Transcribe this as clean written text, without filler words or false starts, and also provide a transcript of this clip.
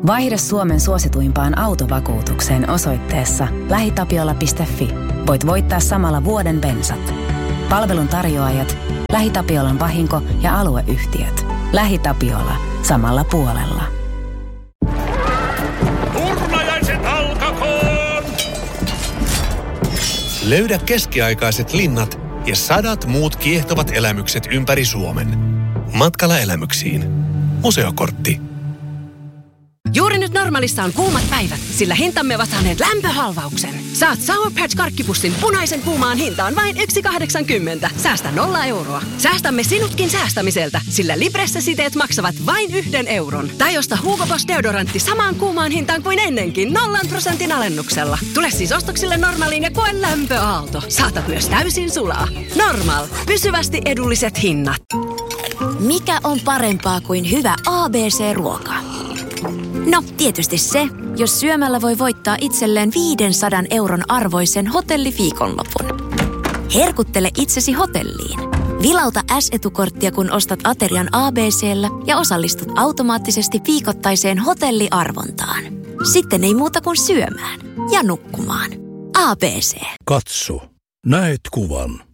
Vaihda Suomen suosituimpaan autovakuutukseen osoitteessa lähitapiola.fi. Voit voittaa samalla vuoden bensat. Palvelun tarjoajat, LähiTapiolan vahinko- ja alueyhtiöt. LähiTapiola. Samalla puolella. Turnajaiset alkakoon! Löydä keskiaikaiset linnat ja 100 muut kiehtovat elämykset ympäri Suomen. Matkalla elämyksiin. Museokortti. Juuri nyt Normaalissa on kuumat päivät, sillä hintamme ovat saaneet lämpöhalvauksen. Saat Sour Patch-karkkipussin punaisen kuumaan hintaan vain 1,80. Säästä 0 euroa. Säästämme sinutkin säästämiseltä, sillä Libressa-siteet maksavat vain 1 euron. Tai osta Hugo Boss deodorantti samaan kuumaan hintaan kuin ennenkin 0% alennuksella. Tule siis ostoksille Normaaliin ja koe lämpöaalto. Saatat myös täysin sulaa. Normal. Pysyvästi edulliset hinnat. Mikä on parempaa kuin hyvä ABC-ruoka? No, tietysti se, jos syömällä voi voittaa itselleen 500 euron arvoisen hotelliviikonlopun. Herkuttele itsesi hotelliin. Vilauta S-etukorttia, kun ostat aterian ABC:llä ja osallistut automaattisesti viikoittaiseen hotelliarvontaan. Sitten ei muuta kuin syömään ja nukkumaan. ABC. Katso. Näet kuvan.